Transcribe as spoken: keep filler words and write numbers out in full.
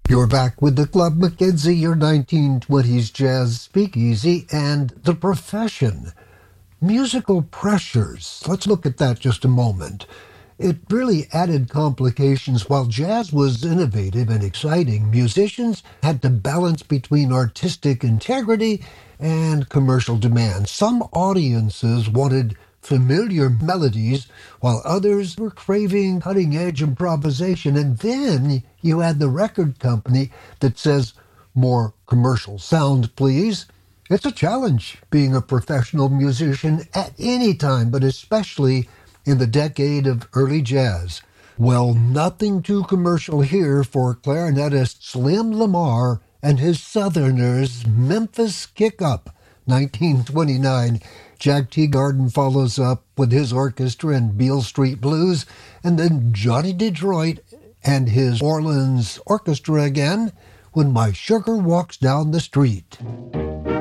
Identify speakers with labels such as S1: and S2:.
S1: You're back with the Club McKenzie, your nineteen twenties jazz speakeasy, and the profession. Musical pressures. Let's look at that just a moment. It really added complications. While jazz was innovative and exciting, musicians had to balance between artistic integrity and commercial demand. Some audiences wanted familiar melodies, while others were craving cutting-edge improvisation. And then you had the record company that says, more commercial sound, please. It's a challenge being a professional musician at any time, but especially in the decade of early jazz. Well, nothing too commercial here for clarinetist Slim Lamar and his Southerners' Memphis Kick-Up, nineteen twenty-nine. Jack Teagarden follows up with his orchestra and Beale Street Blues, and then Johnny Detroit and his Orleans Orchestra again, When My Sugar Walks Down the Street.